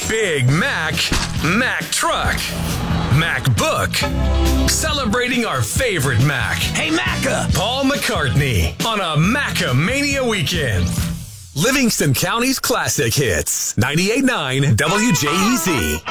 Big Mac, Mac Truck, MacBook. Celebrating our favorite Mac. Hey, Macca! Paul McCartney on a Macamania weekend. Livingston County's classic hits. 98.9 WJEZ.